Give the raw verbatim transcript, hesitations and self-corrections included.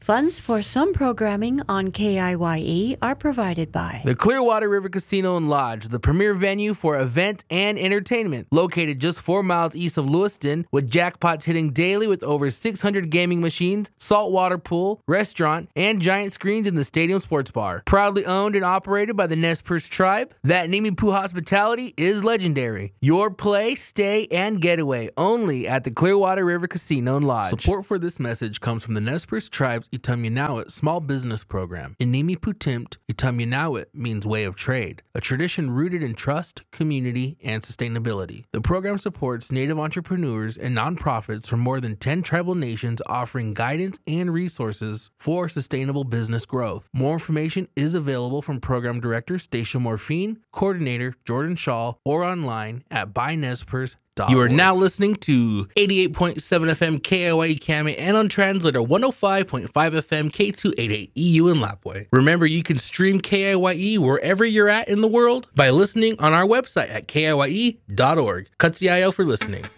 Funds for some programming on K I Y E are provided by the Clearwater River Casino and Lodge, the premier venue for event and entertainment, located just four miles east of Lewiston, with jackpots hitting daily with over six hundred gaming machines, saltwater pool, restaurant, and giant screens in the stadium sports bar. Proudly owned and operated by the Nez Perce tribe, that Nimiipuu hospitality is legendary. Your play, stay, and getaway only at the Clearwater River Casino and Lodge. Support for this message comes from the Nez Perce tribe's Itamyanawit Small Business Program. In Nimiipuu Timt, Itamyanawit means way of trade, a tradition rooted in trust, community, and sustainability. The program supports Native entrepreneurs and nonprofits from more than ten tribal nations, offering guidance and resources for sustainable business growth. More information is available from Program Director Stacia Morphine, Coordinator Jordan Shaw, or online at buy nez perce dot org. You are now listening to eighty-eight point seven F M K I Y E Kame and on translator one oh five point five F M K two eighty-eight E U in Lapwai. Remember, you can stream K I Y E wherever you're at in the world by listening on our website at K I Y E dot org. Katsiayo for listening.